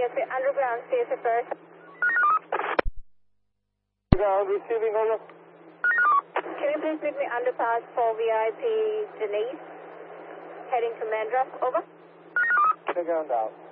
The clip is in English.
VIP Underground, CSA first. Receiving over. Can you please meet me underpass for VIP Denise, heading to Mandruff, over? Ground out.